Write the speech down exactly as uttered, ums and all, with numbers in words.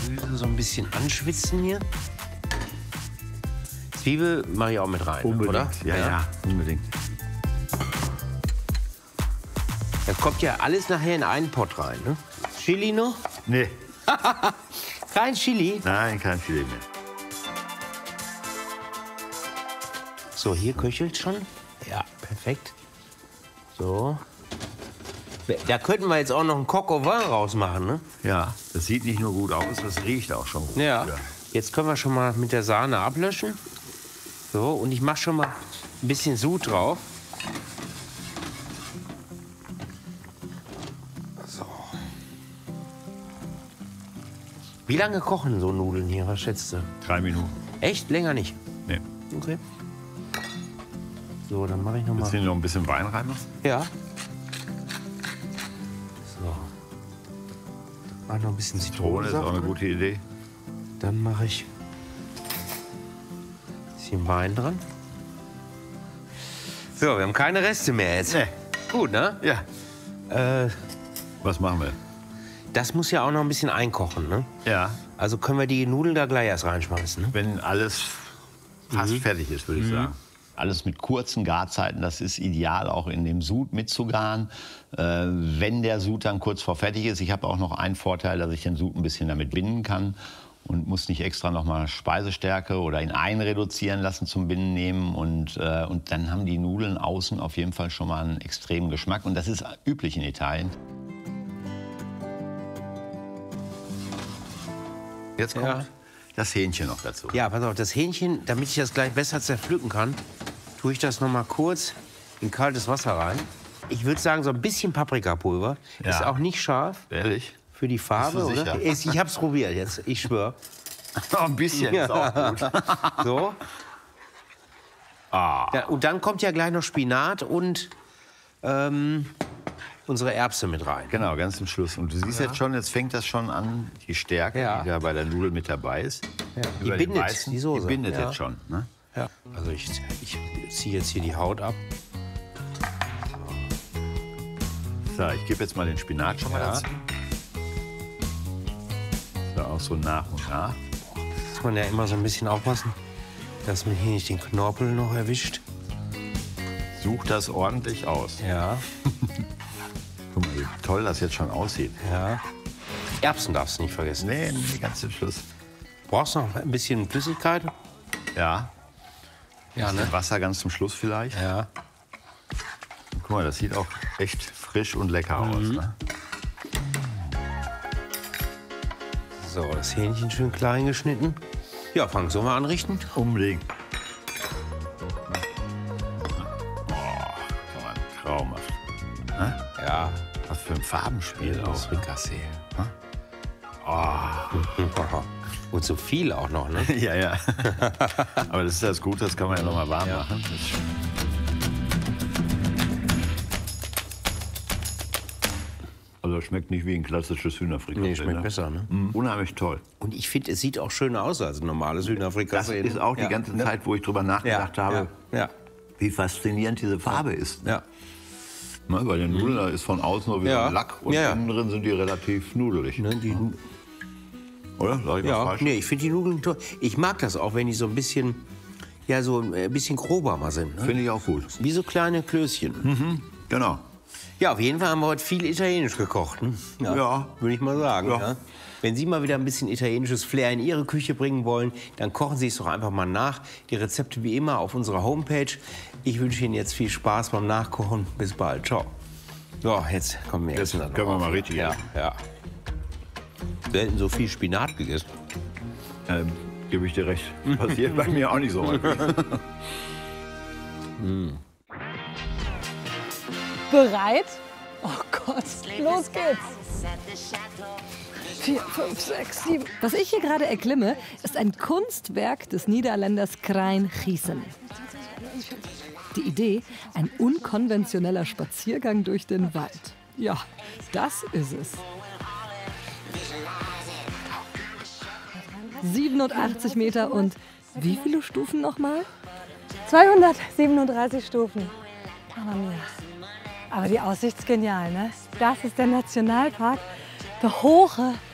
Gemüse so ein bisschen anschwitzen hier. Zwiebel mache ich auch mit rein, Unbedingt. oder? Ja, ja, ja, unbedingt. Das kommt ja alles nachher in einen Pott rein, ne? Chili noch? Nee, Kein Chili? nein, kein Chili mehr. So, hier köchelt schon. Ja, perfekt. So. Da könnten wir jetzt auch noch einen Coq au vin rausmachen, ne? Ja, das sieht nicht nur gut aus, das riecht auch schon gut. Ja. Jetzt können wir schon mal mit der Sahne ablöschen. So, und ich mache schon mal ein bisschen Sud drauf. So. Wie lange kochen so Nudeln hier, was schätzt du? Drei Minuten. Echt? Länger nicht? Nee. Okay. So, dann mache ich noch mal. Willst du noch ein bisschen Wein reinmachen? Ja. So. Mach noch ein bisschen Zitrone ist auch Zitronensaft. eine gute Idee. Dann mache ich ein bisschen Wein dran. So, wir haben keine Reste mehr jetzt. Nee. Gut, ne? Ja. Äh, Was machen wir? das muss ja auch noch ein bisschen einkochen, ne? Ja. Also können wir die Nudeln da gleich erst reinschmeißen, ne? Wenn alles fast fertig ist, würde ich sagen. Alles mit kurzen Garzeiten, das ist ideal, auch in dem Sud mitzugaren. Äh, wenn der Sud dann kurz vor fertig ist, ich habe auch noch einen Vorteil, dass ich den Sud ein bisschen damit binden kann und muss nicht extra noch mal Speisestärke oder ihn einreduzieren lassen zum Binden nehmen. Und, äh, und dann haben die Nudeln außen auf jeden Fall schon mal einen extremen Geschmack. Und das ist üblich in Italien. Jetzt kommt Ja. das Hähnchen noch dazu. Ja, pass auf, das Hähnchen, damit ich das gleich besser zerpflücken kann, tue ich das noch mal kurz in kaltes Wasser rein. Ich würde sagen, so ein bisschen Paprikapulver. Ja. Ist auch nicht scharf Ehrlich? für die Farbe, Bist du oder? sicher? Ich, ich habe es probiert jetzt, ich schwöre. Ein bisschen ist auch gut. So. Ah. Ja, und dann kommt ja gleich noch Spinat und ähm, unsere Erbse mit rein. Genau, ganz zum Schluss. Und du siehst jetzt schon, jetzt fängt das schon an, die Stärke, Ja. die da bei der Nudel mit dabei ist. Ja. Die Über den bindet Weißen, die Soße. Die bindet Ja. jetzt schon. Ne? Ja. Also ich, ich ziehe jetzt hier die Haut ab. So, ich gebe jetzt mal den Spinat schon mal Ja. dazu. So, auch so nach und nach. Muss man ja immer so ein bisschen aufpassen, dass man hier nicht den Knorpel noch erwischt. Such das ordentlich aus. Ja. Guck mal, wie toll das jetzt schon aussieht. Ja. Erbsen darfst du nicht vergessen. Nee, nee, ganz zum Schluss. Brauchst du noch ein bisschen Flüssigkeit? Ja, Ja, ne? Wasser ganz zum Schluss vielleicht. Ja. Guck mal, das sieht auch echt frisch und lecker aus. Ne? So, das Hähnchen schön klein geschnitten. Ja, Frank, sollen wir anrichten? Unbedingt. Oh, guck mal, traumhaft. Ja. Was für ein Farbenspiel auch. Das Frikassee. Oh. Und so viel auch noch, ne? Ja, ja. Aber das ist das Gute, das kann man ja noch mal warm Ja. machen. Das ist also schmeckt nicht wie ein klassisches Hühnerfrikassee. Nee, schmeckt ne? besser, ne? Mhm. Unheimlich toll. Und ich finde, es sieht auch schöner aus als ein normales Das Hühnerfrikassee. ist auch die Ja. ganze Ne? Zeit, wo ich drüber nachgedacht ja. habe, Ja. wie faszinierend diese Farbe ist. Ja. Ne, bei den Nudeln da ist von außen nur wie Ja. so ein Lack und Ja, ja. innen drin sind die relativ nudelig. Ne, die, Oder? Sag ich was ja. falsch? Nee, ich finde die Nudeln toll. Ich mag das auch, wenn die so ein bisschen, ja, so ein bisschen grober mal sind. Ne? Finde ich auch gut. Wie so kleine Klößchen. Genau. Ja, auf jeden Fall haben wir heute viel Italienisch gekocht. Hm? Ja. Würde ich mal sagen. Ja. Ja. Wenn Sie mal wieder ein bisschen italienisches Flair in Ihre Küche bringen wollen, dann kochen Sie es doch einfach mal nach. Die Rezepte wie immer auf unserer Homepage. Ich wünsche Ihnen jetzt viel Spaß beim Nachkochen. Bis bald. Ciao. So, jetzt kommen wir Jetzt essen dann können wir noch mal auf. richtig Ja, essen. ja. Selten so viel Spinat gegessen. Ähm, Gebe ich dir recht. Passiert bei mir auch nicht so häufig. Bereit? Oh Gott, los geht's. Vier, fünf, sechs, sieben. Was ich hier gerade erklimme, ist ein Kunstwerk des Niederländers Krijn Gießen. Die Idee, ein unkonventioneller Spaziergang durch den Wald. Ja, das ist es. siebenundachtzig Meter und wie viele Stufen nochmal? zweihundertsiebenunddreißig Stufen. Mama mia. Aber die Aussicht ist genial, ne? Das ist der Nationalpark, der hohe